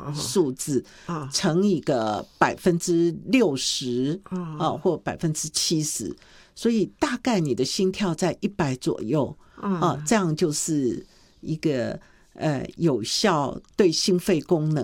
数字乘以个60%或70%，所以大概你的心跳在100左右这样就是一个有效对心肺功能